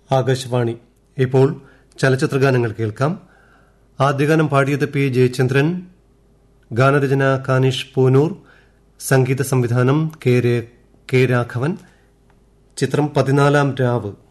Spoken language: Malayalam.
ആകാശവാണി. ഇപ്പോൾ ചലച്ചിത്രഗാനങ്ങൾ കേൾക്കാം. ആദ്യഗാനം പാടിയത് പി ജയചന്ദ്രൻ, ഗാനരചന കാനിഷ് പൂനൂർ, സംഗീത സംവിധാനം കെ രാഘവൻ. ചിത്രം 14 രാവ്.